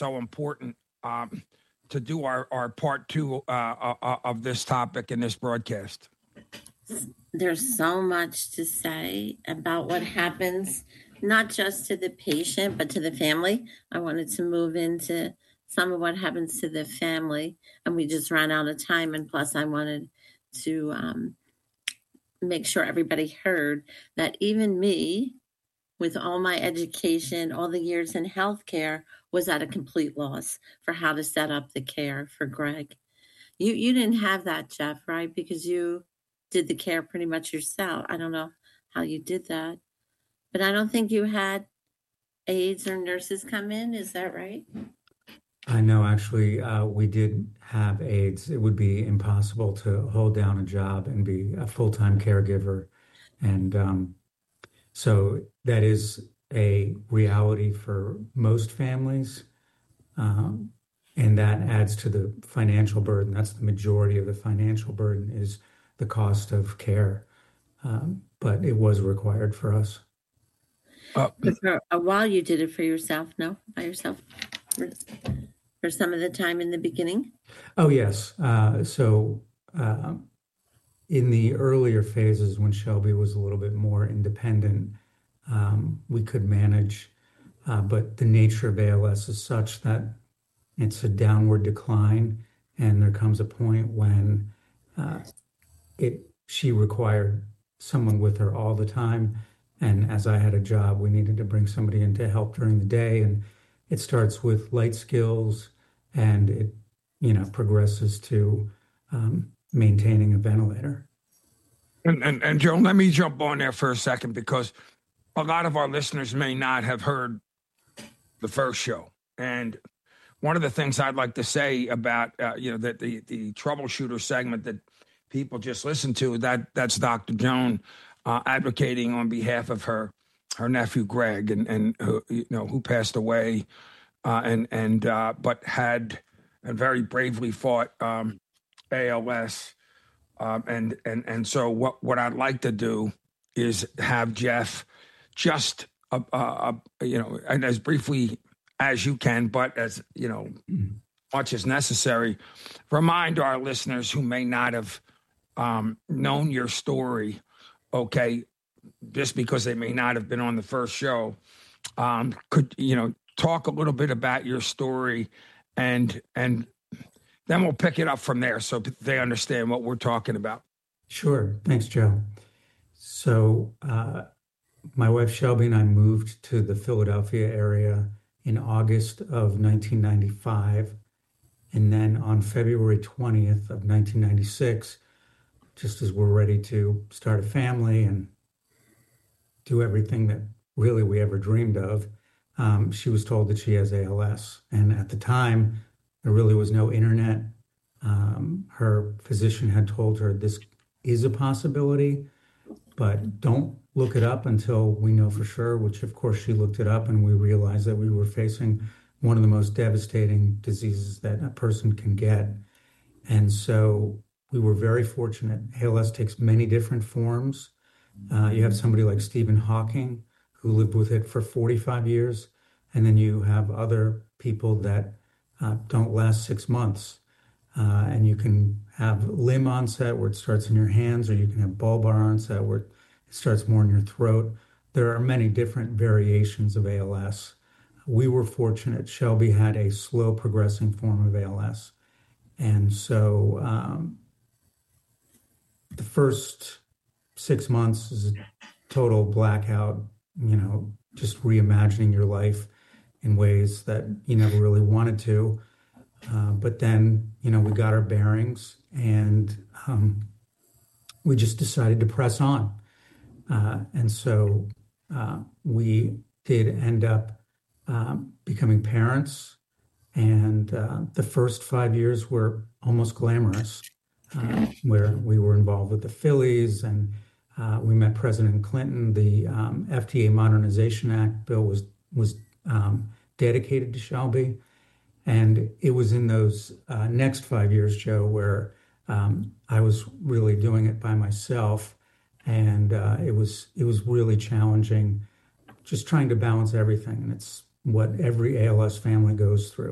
so important to do our part two of this topic in this broadcast? There's so much to say about what happens, not just to the patient, but to the family. I wanted to move into some of what happens to the family, and we just ran out of time. And plus, I wanted to make sure everybody heard that even me, with all my education, all the years in healthcare, was at a complete loss for how to set up the care for Greg. You didn't have that, Jeff, right? Because you did the care pretty much yourself. I don't know how you did that, but I don't think you had aides or nurses come in. Is that right? I know, actually, we did have aides. It would be impossible to hold down a job and be a full-time caregiver. And so that is a reality for most families. And that adds to the financial burden. That's the majority of the financial burden is the cost of care. But it was required for us. But for a while you did it for yourself, no? By yourself? For some of the time in the beginning? Oh, yes. In the earlier phases when Shelby was a little bit more independent, we could manage, but the nature of ALS is such that it's a downward decline, and there comes a point when she required someone with her all the time. And as I had a job, we needed to bring somebody in to help during the day. And it starts with light skills, and it, progresses to maintaining a ventilator. And Joe, let me jump on there for a second, because a lot of our listeners may not have heard the first show. And one of the things I'd like to say about, that the troubleshooter segment that people just listened to, that's Dr. Joan advocating on behalf of her nephew Greg, and who passed away, but had and very bravely fought ALS, and so what I'd like to do is have Jeff just and as briefly as you can, but as much as necessary, remind our listeners who may not have known your story, okay, just because they may not have been on the first show, could talk a little bit about your story, and then we'll pick it up from there so they understand what we're talking about. Sure. Thanks, Joe. So my wife Shelby and I moved to the Philadelphia area in August of 1995. And then on February 20th of 1996, just as we're ready to start a family and do everything that really we ever dreamed of, she was told that she has ALS. And at the time, there really was no internet. Her physician had told her this is a possibility, but don't look it up until we know for sure, which of course she looked it up, and we realized that we were facing one of the most devastating diseases that a person can get. And so we were very fortunate. ALS takes many different forms. You have somebody like Stephen Hawking, who lived with it for 45 years. And then you have other people that don't last 6 months. And you can have limb onset where it starts in your hands, or you can have bulbar onset where it starts more in your throat. There are many different variations of ALS. We were fortunate. Shelby had a slow progressing form of ALS. And so the first 6 months is a total blackout, just reimagining your life in ways that you never really wanted to. But then, we got our bearings, and we just decided to press on. And so we did end up becoming parents. And the first 5 years were almost glamorous, where we were involved with the Phillies, and we met President Clinton. The FDA Modernization Act bill was dedicated to Shelby. And it was in those next 5 years, Joe, where I was really doing it by myself. And it was really challenging, just trying to balance everything. And it's what every ALS family goes through.